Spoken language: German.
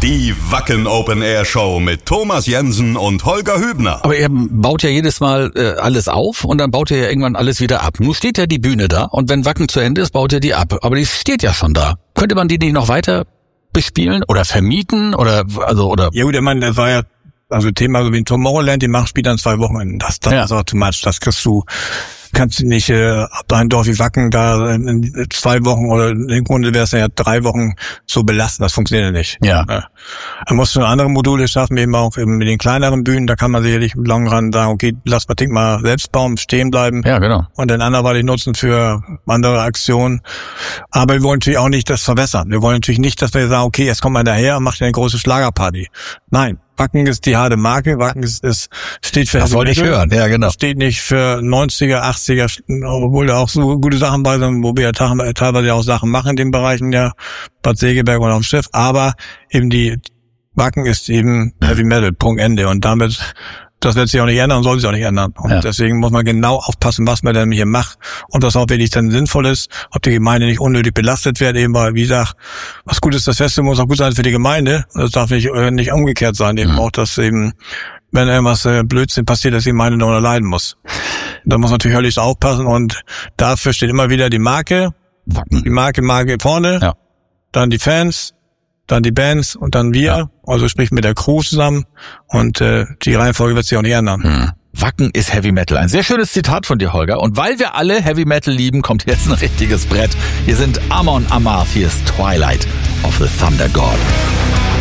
Die Wacken Open Air Show mit Thomas Jensen und Holger Hübner. Aber er baut ja jedes Mal alles auf und dann baut er ja irgendwann alles wieder ab. Nun steht ja die Bühne da und wenn Wacken zu Ende ist, baut er die ab. Aber die steht ja schon da. Könnte man die nicht noch weiter bespielen oder vermieten oder? Ja gut, ich meine, das war ja Thema so wie in Tomorrowland, die machen Spiel dann 2 Wochen. Das ist auch too much. Das kannst du nicht ab ein Dorf wie Wacken da in 2 Wochen oder im Grunde wäre es ja 3 Wochen so belasten. Das funktioniert ja nicht. Ja. Man muss nur andere Module schaffen, eben auch mit den kleineren Bühnen. Da kann man sicherlich im Long Run sagen, okay, lass mal mal selbst bauen, stehen bleiben. Ja, genau. Und den anderweitig nutzen für andere Aktionen. Aber wir wollen natürlich auch nicht das verwässern. Wir wollen natürlich nicht, dass wir sagen, okay, jetzt kommt man daher und macht eine große Schlagerparty. Nein. Wacken ist die harte Marke. Wacken steht für das wollte ich hören, ja genau. Steht nicht für 90er, 80er, obwohl da auch so gute Sachen bei sind, wo wir ja teilweise auch Sachen machen in den Bereichen, ja, Bad Segeberg und auf dem Schiff. Aber eben Wacken ist eben Heavy Metal, Punkt, Ende. Und damit, das wird sich auch nicht ändern und soll sich auch nicht ändern. Und deswegen muss man genau aufpassen, was man denn hier macht und was auch wirklich dann sinnvoll ist, ob die Gemeinde nicht unnötig belastet wird, eben weil, wie gesagt, was gut ist, das Festival muss auch gut sein für die Gemeinde. Das darf nicht umgekehrt sein, eben auch, dass eben, wenn irgendwas Blödsinn passiert, dass die Gemeinde darunter leiden muss. Da muss man natürlich höllisch aufpassen und dafür steht immer wieder die Marke, die Marke vorne, dann die Fans, dann die Bands und dann wir, also sprich mit der Crew zusammen und die Reihenfolge wird sich auch nicht ändern. Wacken ist Heavy Metal. Ein sehr schönes Zitat von dir, Holger. Und weil wir alle Heavy Metal lieben, kommt jetzt ein richtiges Brett. Hier sind Amon Amarth, hier ist Twilight of the Thunder God.